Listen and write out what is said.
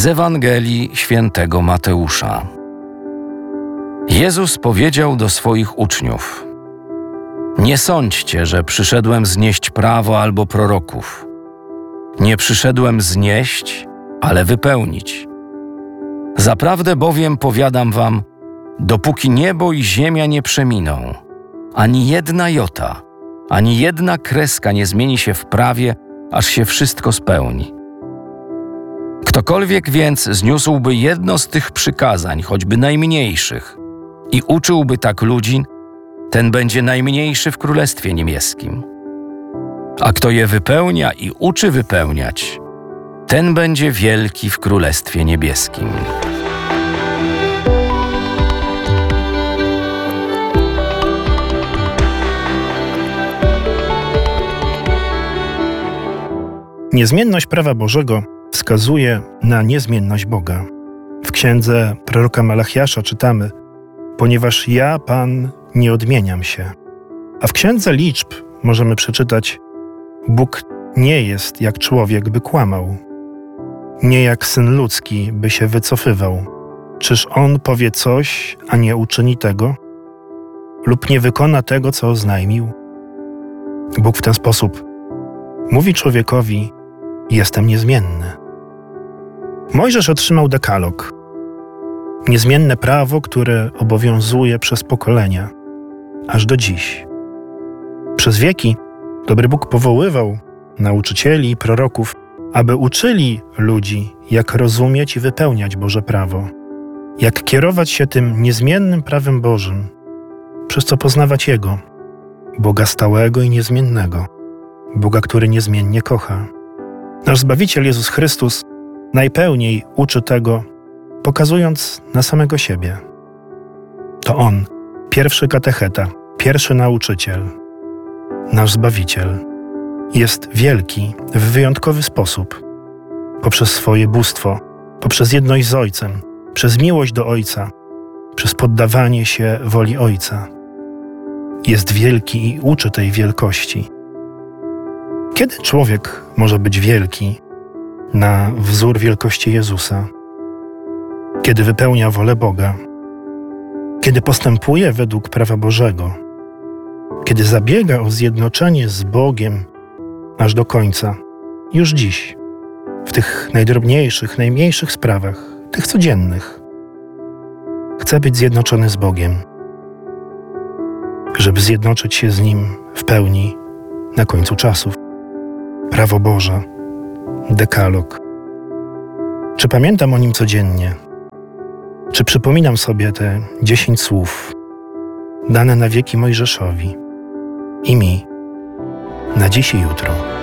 Z Ewangelii Świętego Mateusza. Jezus powiedział do swoich uczniów: Nie sądźcie, że przyszedłem znieść prawo albo proroków. Nie przyszedłem znieść, ale wypełnić. Zaprawdę bowiem powiadam wam, dopóki niebo i ziemia nie przeminą, ani jedna jota, ani jedna kreska nie zmieni się w prawie, aż się wszystko spełni. Ktokolwiek więc zniósłby jedno z tych przykazań, choćby najmniejszych, i uczyłby tak ludzi, ten będzie najmniejszy w Królestwie Niebieskim. A kto je wypełnia i uczy wypełniać, ten będzie wielki w Królestwie Niebieskim. Niezmienność prawa Bożego wskazuje na niezmienność Boga. W księdze proroka Malachiasza czytamy: ponieważ ja, Pan, nie odmieniam się. A w księdze liczb możemy przeczytać: Bóg nie jest jak człowiek, by kłamał, nie jak syn ludzki, by się wycofywał. Czyż on powie coś, a nie uczyni tego? Lub nie wykona tego, co oznajmił? Bóg w ten sposób mówi człowiekowi: jestem niezmienny. Mojżesz otrzymał dekalog, niezmienne prawo, które obowiązuje przez pokolenia, aż do dziś. Przez wieki dobry Bóg powoływał nauczycieli i proroków, aby uczyli ludzi, jak rozumieć i wypełniać Boże prawo, jak kierować się tym niezmiennym prawem Bożym, przez co poznawać Jego, Boga stałego i niezmiennego, Boga, który niezmiennie kocha. Nasz Zbawiciel Jezus Chrystus najpełniej uczy tego, pokazując na samego siebie. To On, pierwszy katecheta, pierwszy nauczyciel, nasz Zbawiciel, jest wielki w wyjątkowy sposób, poprzez swoje bóstwo, poprzez jedność z Ojcem, przez miłość do Ojca, przez poddawanie się woli Ojca. Jest wielki i uczy tej wielkości. Kiedy człowiek może być wielki na wzór wielkości Jezusa? Kiedy wypełnia wolę Boga, kiedy postępuje według prawa Bożego, kiedy zabiega o zjednoczenie z Bogiem aż do końca, już dziś, w tych najdrobniejszych, najmniejszych sprawach, tych codziennych. Chce być zjednoczony z Bogiem, żeby zjednoczyć się z Nim w pełni na końcu czasów. Prawo Boże, dekalog. Czy pamiętam o nim codziennie? Czy przypominam sobie te 10 słów dane na wieki Mojżeszowi i mi na dziś i jutro?